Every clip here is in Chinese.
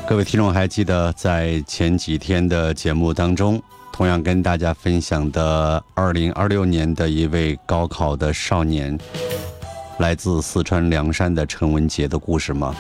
各位听众还记得在前几天的节目当中，同样跟大家分享的2026年的一位高考的少年，来自四川凉山的陈文杰的故事吗？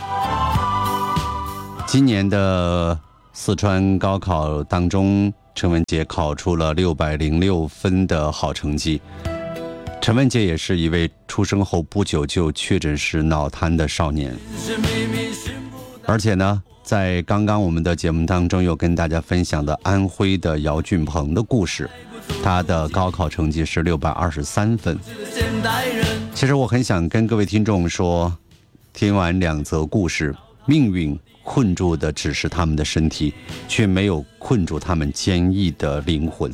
今年的四川高考当中，陈文杰考出了606分的好成绩。陈文杰也是一位出生后不久就确诊是脑瘫的少年，而且呢，在刚刚我们的节目当中又跟大家分享的安徽的姚俊鹏的故事，他的高考成绩是623分。其实我很想跟各位听众说，听完两则故事，命运困住的只是他们的身体，却没有困住他们坚毅的灵魂。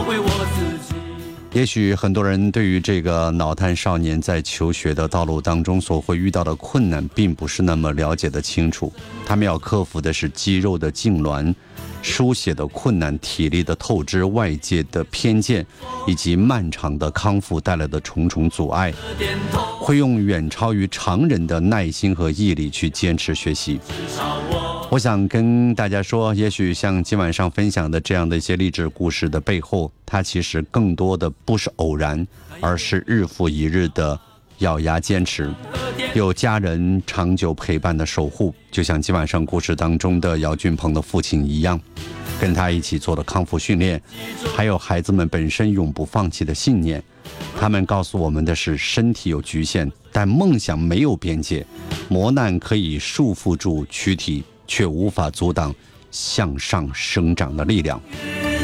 也许很多人对于这个脑瘫少年在求学的道路当中所会遇到的困难并不是那么了解的清楚，他们要克服的是肌肉的痉挛、书写的困难、体力的透支、外界的偏见以及漫长的康复带来的重重阻碍，会用远超于常人的耐心和毅力去坚持学习。我想跟大家说，也许像今晚上分享的这样的一些励志故事的背后，它其实更多的不是偶然，而是日复一日的咬牙坚持，有家人长久陪伴的守护，就像今晚上故事当中的姚俊鹏的父亲一样，跟他一起做的康复训练，还有孩子们本身永不放弃的信念。他们告诉我们的是，身体有局限，但梦想没有边界，磨难可以束缚住躯体，却无法阻挡向上生长的力量。